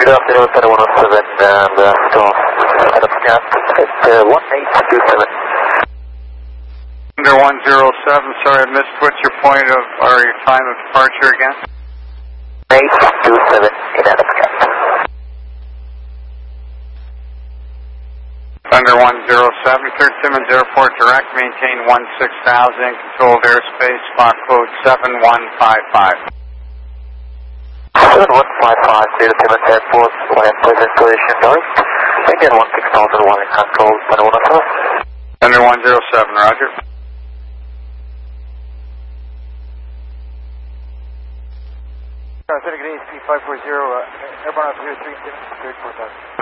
Good afternoon, Thunder 107, blast off, head up cap, at 1827. Thunder 107, sorry I missed, what's your point of, or your time of departure again? 1827, head up cap. Thunder 107, cleared Simmons Airport direct, maintain 16,000, controlled airspace, clock code 7155. 7155, clear Simmons Airport, land present position north, maintain 16,001 in control, Thunder 107. Thunder 107, roger. Center ASP 540, airborne altimeter 3, 4,000.